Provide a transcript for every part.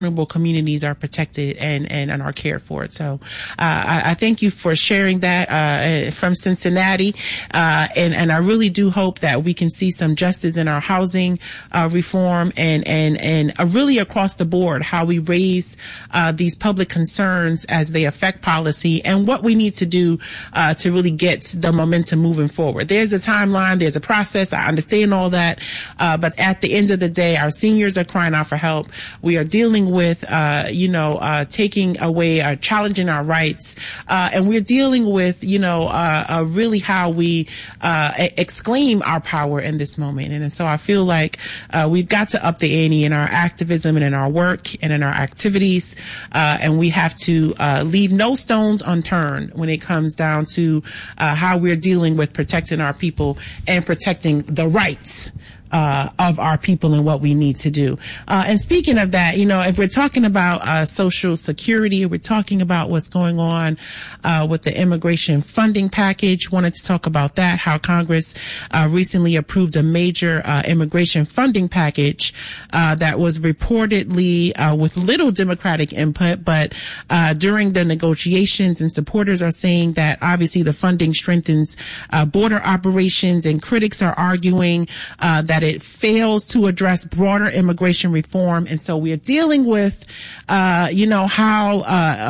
communities are protected and are cared for. So I thank you for sharing that from Cincinnati, and I really do hope that we can see some justice in our housing reform and really across the board how we raise these public concerns as they affect policy and what we need to do to really get the momentum moving forward. There's a timeline, there's a process. I understand all that, but at the end of the day, our seniors are crying out for help. We are dealing with, taking away, challenging our rights, and we're dealing with, really how we exclaim our power in this moment. And so I feel like we've got to up the ante in our activism and in our work and in our activities, and we have to leave no stones unturned when it comes down to how we're dealing with protecting our people and protecting the rights of our people and what we need to do. And speaking of that, if we're talking about Social Security, we're talking about what's going on with the immigration funding package. Wanted to talk about that, how Congress recently approved a major immigration funding package that was reportedly with little Democratic input, but during the negotiations, and supporters are saying that obviously the funding strengthens border operations, and critics are arguing that it fails to address broader immigration reform. And so we are dealing with, how,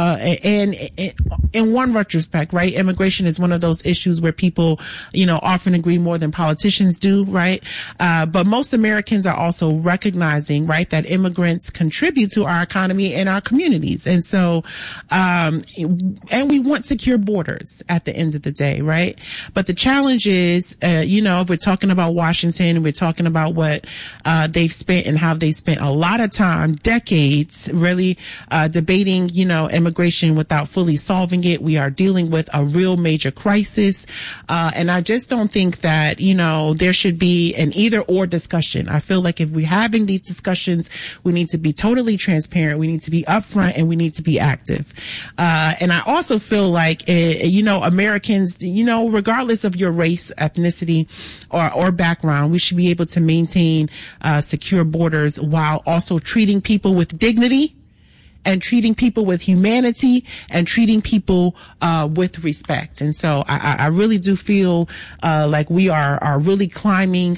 in one retrospect, right, immigration is one of those issues where people, often agree more than politicians do, right? But most Americans are also recognizing, right, that immigrants contribute to our economy and our communities. And so, and we want secure borders at the end of the day, right? But the challenge is, if we're talking about Washington, we're talking about what they've spent and how they spent a lot of time, decades, really debating, immigration without fully solving it. We are dealing with a real major crisis, and I just don't think that there should be an either or discussion. I feel like if we're having these discussions, we need to be totally transparent, we need to be upfront, and we need to be active. And I also feel like Americans, regardless of your race, ethnicity, or background, we should be able to maintain secure borders while also treating people with dignity and treating people with humanity and treating people with respect. And so I really do feel like we are really climbing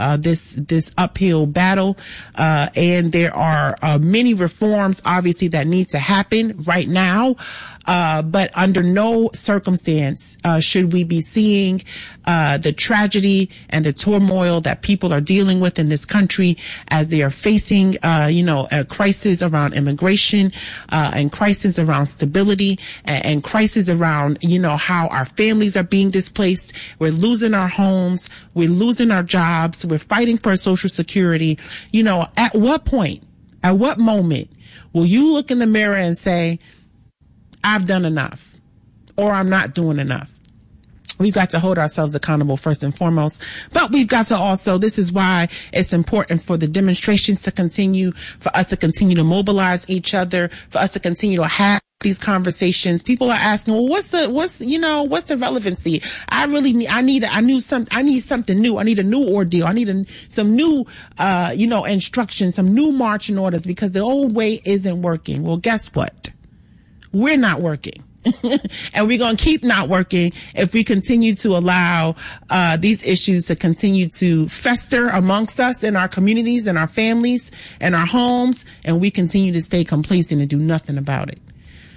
this uphill battle, and there are many reforms obviously that need to happen right now. But under no circumstance should we be seeing the tragedy and the turmoil that people are dealing with in this country as they are facing, a crisis around immigration, and crisis around stability, and crisis around, how our families are being displaced. We're losing our homes. We're losing our jobs. We're fighting for Social Security. At what point, at what moment will you look in the mirror and say, I've done enough, or I'm not doing enough? We've got to hold ourselves accountable first and foremost, but we've got to also, this is why it's important for the demonstrations to continue, for us to continue to mobilize each other, for us to continue to have these conversations. People are asking, well, what's the relevancy? I need something new. I need a new ordeal. I need some new, instructions, some new marching orders, because the old way isn't working. Well, guess what? We're not working. And we're going to keep not working if we continue to allow these issues to continue to fester amongst us in our communities and our families and our homes, and we continue to stay complacent and do nothing about it.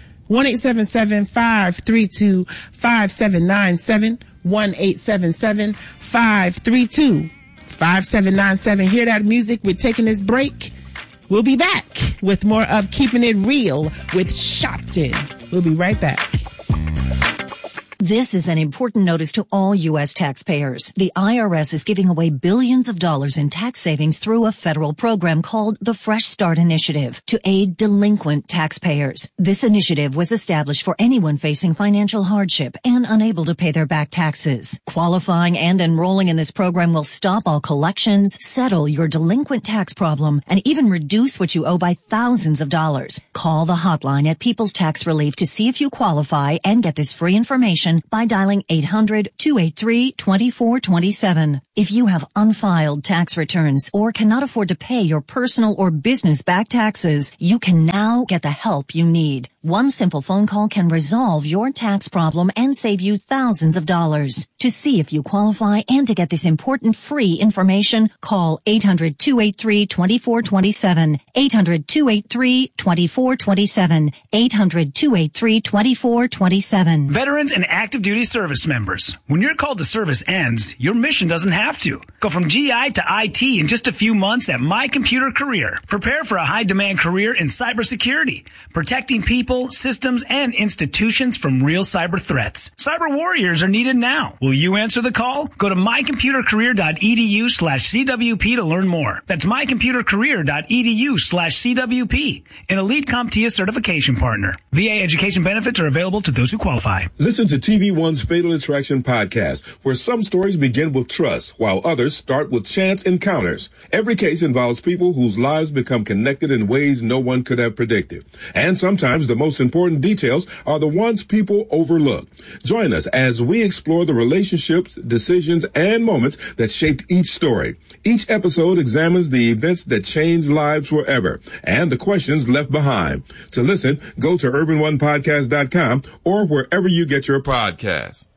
1-877-532-5797, 1-877-532-5797. Hear that music? We're taking this break. We'll be back with more of Keeping It Real with Sharpton. We'll be right back. This is an important notice to all U.S. taxpayers. The IRS is giving away billions of dollars in tax savings through a federal program called the Fresh Start Initiative to aid delinquent taxpayers. This initiative was established for anyone facing financial hardship and unable to pay their back taxes. Qualifying and enrolling in this program will stop all collections, settle your delinquent tax problem, and even reduce what you owe by thousands of dollars. Call the hotline at People's Tax Relief to see if you qualify and get this free information by dialing 800-283-2427. If you have unfiled tax returns or cannot afford to pay your personal or business back taxes, you can now get the help you need. One simple phone call can resolve your tax problem and save you thousands of dollars. To see if you qualify and to get this important free information, call 800-283-2427, 800-283-2427, 800-283-2427. Veterans and active duty service members, when your call to service ends, your mission doesn't have to. Go from GI to IT in just a few months at My Computer Career. Prepare for a high-demand career in cybersecurity, protecting people, systems, and institutions from real cyber threats. Cyber warriors are needed now. Will you answer the call? Go to mycomputercareer.edu/CWP to learn more. That's mycomputercareer.edu/CWP, an elite CompTIA certification partner. VA education benefits are available to those who qualify. Listen to TV1's Fatal Attraction podcast, where some stories begin with trust, while others start with chance encounters. Every case involves people whose lives become connected in ways no one could have predicted. And sometimes the most important details are the ones people overlook. Join us as we explore the relationships, decisions, and moments that shaped each story. Each episode examines the events that changed lives forever and the questions left behind. To listen, go to urbanonepodcast.com or wherever you get your podcasts.